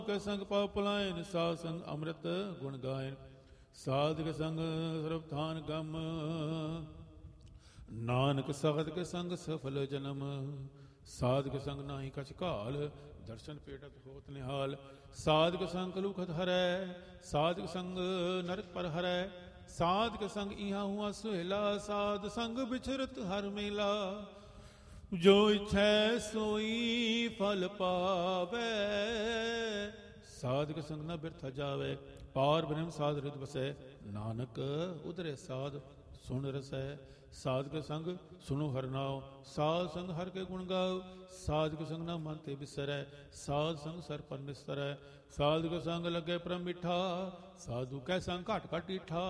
ਕੇ ਸੰਗ ਪਾਪ ਪਲਾਇਨ, ਸਾਧ ਸੰਗ ਅੰਮ੍ਰਿਤ ਗੁਣ ਗਾਇਨ। ਸਾਧਕ ਸੰਗ ਸਰਬ ਥਾਨ ਗਮ, ਨਾਨਕ ਸਖਤ ਕੇ ਸੰਗ ਸਫਲ ਜਨਮ। ਸਾਧਕ ਸੰਗ ਨਾਹੀ ਕਛ ਘਾਲ, ਦਰਸ਼ਨ ਪੇਟਤ ਹੋਤ ਨਿਹਾਲ। ਸਾਧਕ ਸੰਗ ਕਲੂਖਤ ਹਰੈ, ਸਾਧਕ ਸੰਗ ਨਰਕ ਪਰ ਹਰੈ। ਸਾਧਕ ਸੰਗ ਇਹਾਂ ਹੁਆ ਸੁਹੇਲਾ, ਸਾਧ ਸੰਗ ਵਿਚਰਤ ਹਰ ਮੇਲਾ। ਜੋ ਇਛੈ ਸੋਈ ਫਲ ਪਾਵੈ, ਸਾਧਕ ਸੰਗ ਨ ਬਿਰਥ ਜਾਵੈ। ਪਾਰ ਬ੍ਰਹਮ ਸਾਧ ਰਿਦ ਵਸੈ, ਨਾਨਕ ਉਧਰੇ ਸਾਧ ਸੁਣ ਰਸੈ। ਸਾਧਕ ਸੰਗ ਸੁਣੋ ਹਰਿ ਨਾਉ, ਸਾਧ ਸੰਗ ਹਰਿ ਕੇ ਗੁਣ ਗਾਓ। ਸਾਧਕ ਸੰਗ ਨਾ ਮਨ ਤੇ ਬਿਸਰੈ, ਸਾਧ ਸੰਗ ਸਰ ਪਰ ਨਿਸਰੈ। ਸਾਧਕ ਸੰਗ ਲੱਗੇ ਪ੍ਰਮ ਮਿੱਠਾ, ਸਾਧੂ ਕੈ ਸੰਗ ਘਟ ਘਟ ਈਠਾ।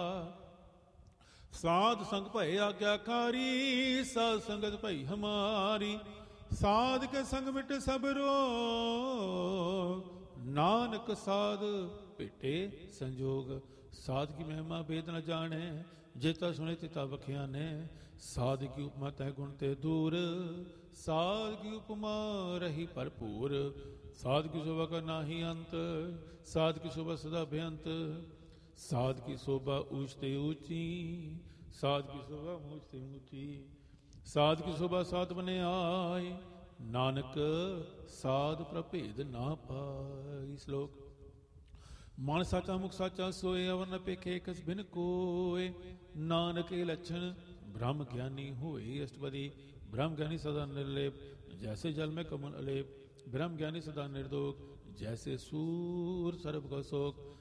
ਸਾਧ ਸੰਗ ਭਏ ਆਗਿਆਕਾਰੀ, ਸਾਧ ਸੰਗਤ ਭਈ ਹਮਾਰੀ। ਸਾਧ ਕੇ ਸੰਗ ਮਿਟੇ ਸਭ ਰੋਗ, ਨਾਨਕ ਸਾਧ ਭੇਟੇ ਸੰਜੋਗ। ਸਾਧ ਕੀ ਮਹਿਮਾ ਭੇਦ ਨ ਜਾਣੈ, ਜੇਤਾ ਸੁਣੇ ਤਿਤਾ ਬਖਿਆਨੇ। ਸਾਧ ਕੀ ਉਪਮਾ ਤੈ ਗੁਣ ਤੇ ਦੂਰ, ਸਾਧ ਕੀ ਉਪਮਾ ਰਹੀ ਭਰਪੂਰ। ਸਾਧ ਕੀ ਸ਼ੋਭਾ ਕਾ ਨਾਹੀ ਅੰਤ, ਸਾਧ ਕੀ ਸ਼ੋਭਾ ਸਦਾ ਬੇਅੰਤ। ਸਾਧ ਕੀ ਸ਼ੋਭਾ ਊਚ ਤੇ ਊਚੀ, ਸਾਧ ਕੀ ਸ਼ੋਭਾ ਮੂਚ ਤੇ ਊਚੀ। ਸਾਧ ਕੀ ਸ਼ੋਭਾ ਸਾਧ ਬਨੇ ਆਏ, ਨਾਨਕ ਸਾਧ ਪ੍ਰਭੇਦ ਨਾ ਪਾਈ। ਸ਼ਲੋਕ। ਮਨ ਸਾਚਾ ਮੁਖ ਸਾਚਾ ਸੋਏ, ਅਵਰ ਨ ਪੇਖੇ ਕਸ ਬਿਨ ਕੋਏ। ਨਾਨਕ ਇਹ ਲੱਛਣ ਬ੍ਰਹਮ ਗਿਆਨੀ ਹੋਏ। ਅਸ਼ਟਪਦੀ। ਬ੍ਰਹਮ ਗਿਆਨੀ ਸਦਾ ਨਿਰਲੇਪ, ਜੈਸੇ ਜਲ में कमल अलेप। ब्रह्म ज्ञानी सदा निर्दोष, जैसे सूर सर्व को शोक।